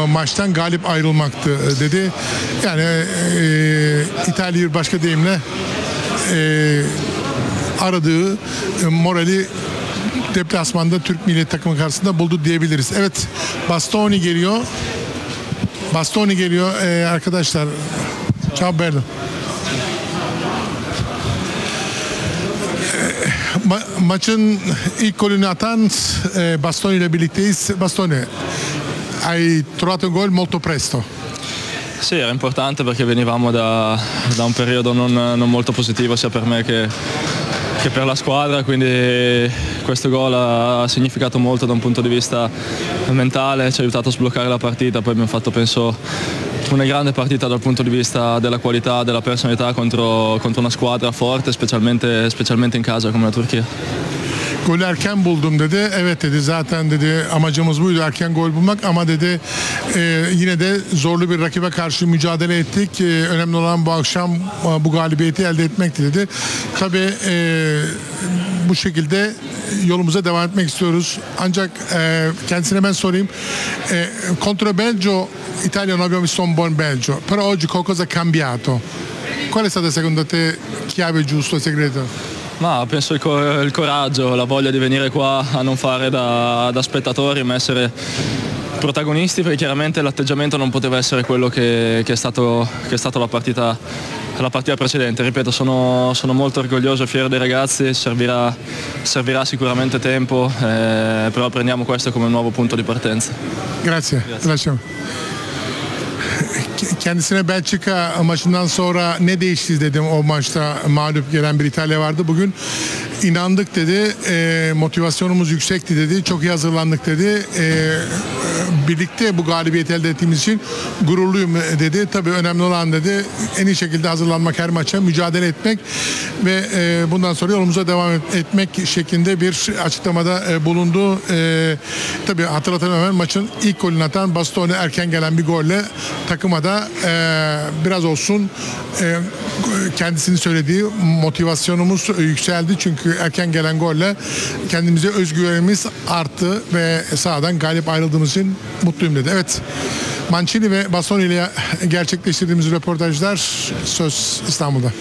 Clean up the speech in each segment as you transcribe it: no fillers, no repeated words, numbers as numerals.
maçtan galip ayrılmaktı dedi. Yani İtalya bir başka deyimle aradığı morali deplasmanda Türk milli takımı karşısında buldu diyebiliriz. Evet, Bastoni geliyor. Bastoni geliyor arkadaşlar. Ciao Berdo. Maçın ilk golünü atan Bastoni ile birlikteyiz. Bastoni, hai trovato un gol molto presto. Sì, era importante perché venivamo da un periodo non molto positivo sia per me che per la squadra, quindi questo gol ha significato molto da un punto di vista mentale, ci ha aiutato a sbloccare la partita, poi abbiamo fatto penso una grande partita dal punto di vista della qualità, della personalità contro una squadra forte, specialmente in casa come la Turchia. Golü erken buldum dedi. Evet dedi, zaten dedi amacımız buydu, erken gol bulmak, ama dedi yine de zorlu bir rakibe karşı mücadele ettik. Önemli olan bu akşam bu galibiyeti elde etmekti dedi. Tabii bu şekilde yolumuza devam etmek istiyoruz. Ancak kendisine ben sorayım. Contro Belgio, Italia non abbiamo visto un buon Belgio, però oggi qualcosa è cambiato. Qual è stata secondo te chiave giusto, segreto? Ma penso il coraggio, la voglia di venire qua a non fare da spettatori ma essere protagonisti, perché chiaramente l'atteggiamento non poteva essere quello che è stato la partita precedente. Ripeto, sono molto orgoglioso e fiero dei ragazzi, servirà sicuramente tempo, però prendiamo questo come un nuovo punto di partenza. Grazie. Kendisine Belçika maçından sonra ne değişti dedim, o maçta mağlup gelen bir İtalya vardı. Bugün inandık dedi, motivasyonumuz yüksekti dedi, çok iyi hazırlandık dedi, birlikte bu galibiyeti elde ettiğimiz için gururluyum dedi. Tabii önemli olan dedi en iyi şekilde hazırlanmak, her maça mücadele etmek ve bundan sonra yolumuza devam etmek şeklinde bir açıklamada bulundu. Tabii hatırlatalım hemen, maçın ilk golünü atan Bastoni erken gelen bir golle takıma da biraz olsun kendisini söylediği motivasyonumuz yükseldi. Çünkü erken gelen golle kendimize özgüvenimiz arttı ve sahadan galip ayrıldığımız için mutluyum dedi. Evet, Mancini ve Bastoni ile gerçekleştirdiğimiz röportajlar söz İstanbul'da.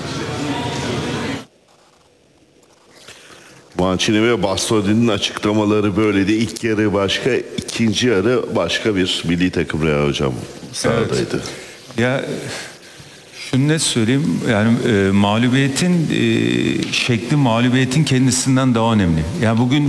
Mancini ve Bastoni'nin açıklamaları böyleydi. İlk yarı başka, ikinci yarı başka bir milli takım Reha hocam sahadaydı. Evet. Ya şunu net söyleyeyim, yani mağlubiyetin şekli mağlubiyetin kendisinden daha önemli. Yani bugün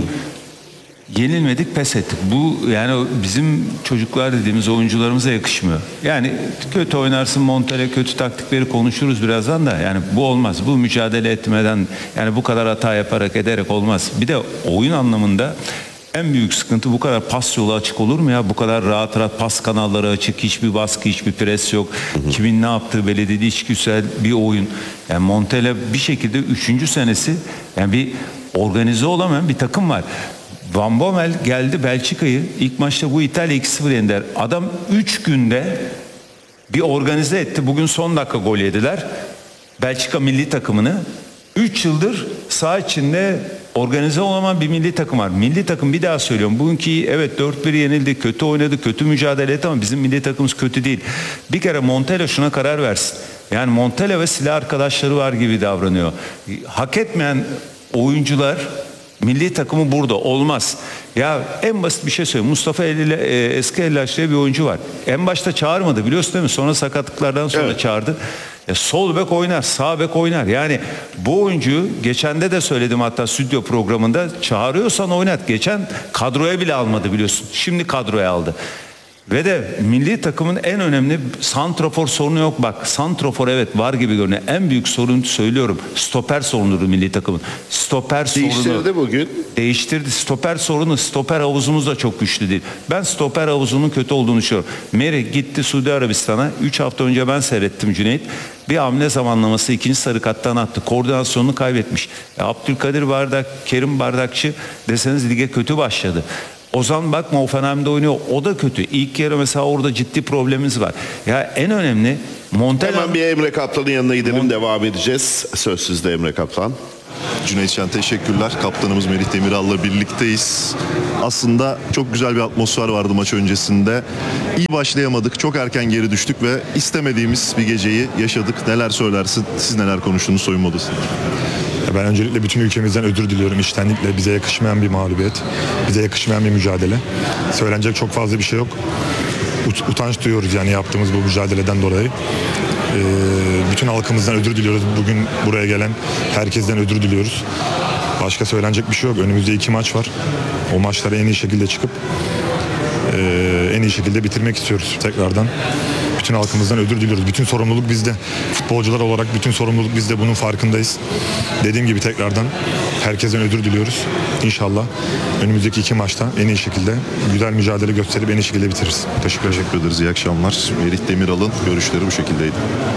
yenilmedik, pes ettik. Bu yani bizim çocuklar dediğimiz oyuncularımıza yakışmıyor. Yani kötü oynarsın, Montella kötü taktikleri konuşuruz birazdan da, yani bu olmaz. Bu mücadele etmeden, yani bu kadar hata yaparak ederek olmaz. Bir de oyun anlamında en büyük sıkıntı, bu kadar pas yolu açık olur mu ya? Bu kadar rahat rahat pas kanalları açık, hiçbir baskı, hiçbir pres yok. Kimin ne yaptığı belli değil, içgüdüsel bir oyun. Yani Montella bir şekilde 3. senesi, yani bir organize olamayan bir takım var. Van Bommel geldi Belçika'yı ilk maçta bu İtalya 2-0 yendi. Adam 3 günde bir organize etti. Bugün son dakika gol yediler. Belçika milli takımını 3 yıldır saha içinde organize olamayan bir milli takım var. Milli takım, bir daha söylüyorum. Bugünkü evet 4-1 yenildi, kötü oynadı, kötü mücadele etti ama bizim milli takımımız kötü değil. Bir kere Montella şuna karar versin. Yani Montella ve silah arkadaşları var gibi davranıyor. Hak etmeyen oyuncular milli takımı burada olmaz. Ya en basit bir şey söyleyeyim. Mustafa Eski Ellaş diye bir oyuncu var. En başta çağırmadı, biliyorsun değil mi? Sonra sakatlıklardan sonra çağırdı. Sol bek oynar, sağ bek oynar. Yani bu oyuncuyu geçende de söyledim, hatta stüdyo programında, çağırıyorsan oynat. Geçen kadroya bile almadı biliyorsun. Şimdi kadroya aldı. Ve de milli takımın en önemli santrafor sorunu yok. Bak, santrafor evet var gibi görünüyor. En büyük sorun söylüyorum, stoper sorunudur milli takımın. Stoper sorunu. Değiştirdi bugün. Değiştirdi. Stoper sorunu, stoper havuzumuz da çok güçlü değil. Ben stoper havuzunun kötü olduğunu düşünüyorum. Meri gitti Suudi Arabistan'a. 3 hafta önce ben seyrettim Cüneyt. Bir hamle zamanlaması, ikinci sarı kattan attı. Koordinasyonunu kaybetmiş. Abdülkadir Bardak, Kerim Bardakçı deseniz lige kötü başladı. Ozan bakma, Hoffenheim'de oynuyor, o da kötü. İlk yarı mesela orada ciddi problemimiz var. Ya en önemli Montella... Hemen bir Emre Kaplan'ın yanına gidelim, devam edeceğiz. Söz sizde Emre Kaplan. Cüneytcan teşekkürler. Kaptanımız Merih Demiral'la birlikteyiz. Aslında çok güzel bir atmosfer vardı maç öncesinde. İyi başlayamadık. Çok erken geri düştük ve istemediğimiz bir geceyi yaşadık. Neler söylersin? Siz neler konuştunuz soyunma odasında? Ben öncelikle bütün ülkemizden özür diliyorum. İçtenlikle bize yakışmayan bir mağlubiyet, bize yakışmayan bir mücadele. Söylenecek çok fazla bir şey yok. Utanç duyuyoruz yani yaptığımız bu mücadeleden dolayı. Bütün halkımızdan özür diliyoruz. Bugün buraya gelen herkesten özür diliyoruz. Başka söylenecek bir şey yok. Önümüzde 2 maç var. O maçlara en iyi şekilde çıkıp en iyi şekilde bitirmek istiyoruz tekrardan. Bütün halkımızdan özür diliyoruz. Bütün sorumluluk bizde. Futbolcular olarak bütün sorumluluk bizde. Bunun farkındayız. Dediğim gibi tekrardan herkesten özür diliyoruz. İnşallah önümüzdeki 2 maçta en iyi şekilde güzel mücadele gösterip en iyi şekilde bitiririz. Teşekkür ederiz. İyi akşamlar. Merih Demiral'ın görüşleri bu şekildeydi.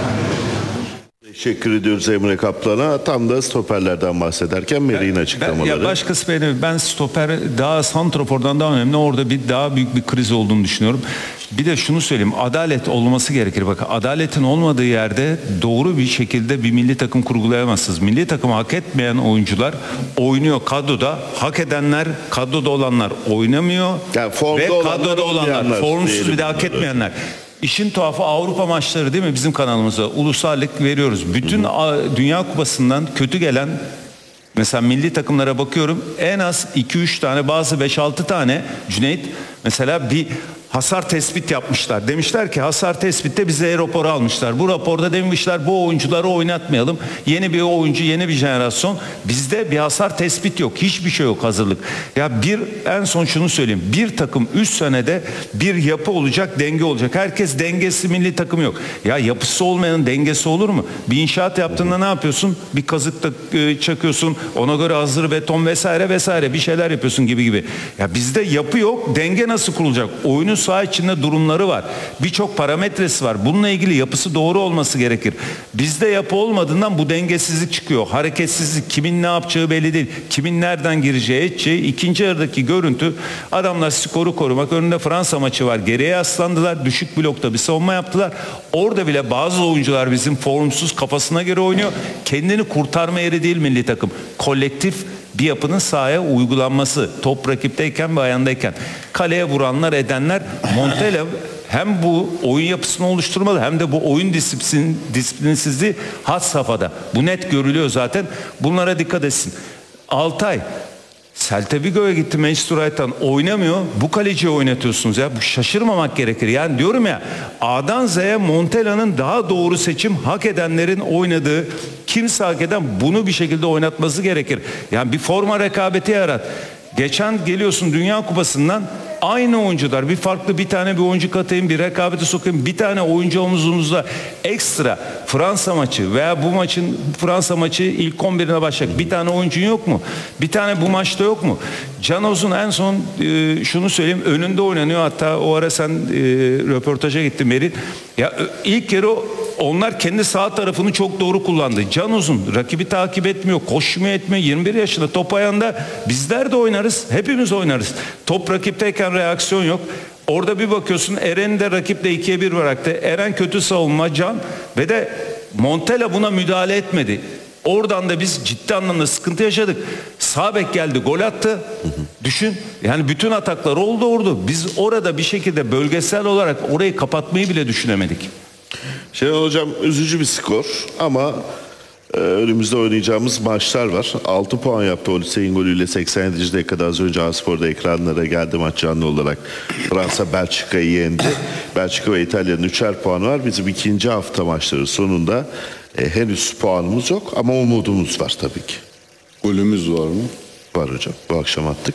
Teşekkür ediyoruz Emre Kaplan'a. Tam da stoperlerden bahsederken Merih'in açıklamaları. Ya başkası ben stoper daha santrafordan daha önemli. Orada daha büyük bir kriz olduğunu düşünüyorum. Bir de şunu söyleyeyim. Adalet olması gerekir. Bakın adaletin olmadığı yerde doğru bir şekilde bir milli takım kurgulayamazsınız. Milli takımı hak etmeyen oyuncular oynuyor kadroda. Hak edenler, kadroda olanlar oynamıyor. Yani formda ve kadroda olanlar, olanlar, formsuz diyelim. bir de hak etmeyenler. İşin tuhafı Avrupa maçları değil mi bizim kanalımıza ulusal lig veriyoruz. Bütün Dünya Kupası'ndan kötü gelen mesela milli takımlara bakıyorum en az 2-3 tane bazı 5-6 tane Cüneyt mesela bir hasar tespit yapmışlar. Demişler ki hasar tespitte bize raporu almışlar. Bu raporda demişler bu oyuncuları oynatmayalım. Yeni bir oyuncu, yeni bir jenerasyon. Bizde bir hasar tespit yok. Hiçbir şey yok hazırlık. Ya en son şunu söyleyeyim. Bir takım 3 senede bir yapı olacak, denge olacak. Herkes dengesi milli takım yok. Ya yapısı olmayanın dengesi olur mu? Bir inşaat yaptığında ne yapıyorsun? Bir kazık da çakıyorsun. Ona göre hazır beton vesaire bir şeyler yapıyorsun gibi. Ya bizde yapı yok. Denge nasıl kurulacak? Oyunun saha içinde durumları var. Birçok parametresi var. Bununla ilgili yapısı doğru olması gerekir. Bizde yapı olmadığından bu dengesizlik çıkıyor. Hareketsizlik, kimin ne yapacağı belli değil. Kimin nereden gireceği, edeceği. İkinci yarıdaki görüntü adamlar skoru korumak. Önünde Fransa maçı var. Geriye yaslandılar. Düşük blokta bir savunma yaptılar. Orada bile bazı oyuncular bizim formsuz kafasına göre oynuyor. Kendini kurtarma yeri değil milli takım. Kolektif bir yapının sahaya uygulanması, top rakipteyken ve ayağındayken kaleye vuranlar edenler Montella hem bu oyun yapısını oluşturmalı hem de bu oyun disiplinsizliği had safhada. Bu net görülüyor zaten. Bunlara dikkat etsin. Altay Celta Vigo'ya gitti, Manchester United'dan oynamıyor. Bu kaleciyi oynatıyorsunuz ya. Bu şaşırmamak gerekir. Yani diyorum ya A'dan Z'ye Montella'nın daha doğru seçim hak edenlerin oynadığı kimse hak eden bunu bir şekilde oynatması gerekir. Yani bir forma rekabeti yarat. Geçen geliyorsun Dünya Kupası'ndan aynı oyuncular bir tane bir oyuncu katayım bir rekabete sokayım bir tane oyuncu omuzunuzda ekstra Fransa maçı veya bu maçın Fransa maçı ilk 11'ine başlayacak bir tane oyuncun yok mu? Bir tane bu maçta yok mu? Can Ozun en son şunu söyleyeyim önünde oynanıyor hatta o ara sen röportaja gittin Merih. Ya ilk yarı onlar kendi sağ tarafını çok doğru kullandı. Can Uzun rakibi takip etmiyor, koşmuyor etmiyor. 21 yaşında top ayağında bizler de oynarız. Hepimiz oynarız. Top rakipteyken reaksiyon yok. Orada bir bakıyorsun Eren de rakiple 2'ye 1 bıraktı. Eren kötü savunma Can ve de Montella buna müdahale etmedi. Oradan da biz ciddi anlamda sıkıntı yaşadık. Sağ bek geldi gol attı. Düşün yani bütün ataklar oldu. Biz orada bir şekilde bölgesel olarak orayı kapatmayı bile düşünemedik. Şenol Hocam üzücü bir skor ama önümüzde oynayacağımız maçlar var. 6 puan yaptı Olisey'in golüyle 87. dakikada az önce A-Spor'da ekranlara geldi maç canlı olarak. Fransa Belçika'yı yendi. Belçika ve İtalya'nın 3'er puanı var. Bizim ikinci hafta maçları sonunda henüz puanımız yok ama umudumuz var tabii ki. Golümüz var mı? Var hocam. Bu akşam attık.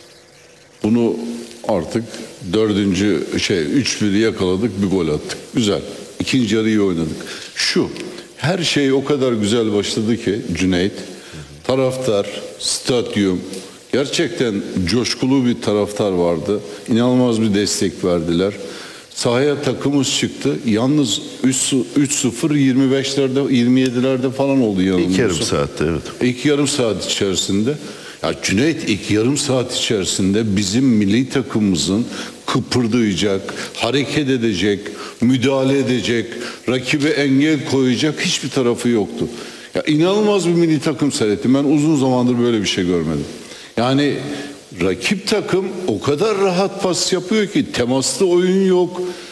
Bunu artık 3-1 yakaladık, bir gol attık. Güzel. İkinci yarıyı oynadık. Her şey o kadar güzel başladı ki Cüneyt. Taraftar, stadyum, gerçekten coşkulu bir taraftar vardı. İnanılmaz bir destek verdiler. Sahaya takımımız çıktı. Yalnız 3-0 25'lerde 27'lerde falan oldu yanılmıyorsam. İlk yarım saatte evet. İlk yarım saat içerisinde. Ya Cüneyt ilk yarım saat içerisinde bizim milli takımımızın kıpırdayacak, hareket edecek, müdahale edecek, rakibe engel koyacak hiçbir tarafı yoktu. Ya inanılmaz bir milli takım seyrettim. Ben uzun zamandır böyle bir şey görmedim. Yani rakip takım o kadar rahat pas yapıyor ki temaslı oyun yok.